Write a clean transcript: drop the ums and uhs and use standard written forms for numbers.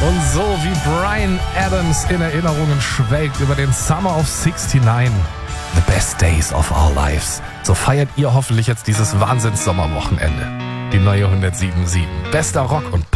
Und so wie Bryan Adams in Erinnerungen schwelgt über den Summer of '69, the best days of our lives, so feiert ihr hoffentlich jetzt dieses Wahnsinns-Sommerwochenende. Die neue 107.7. Bester Rock und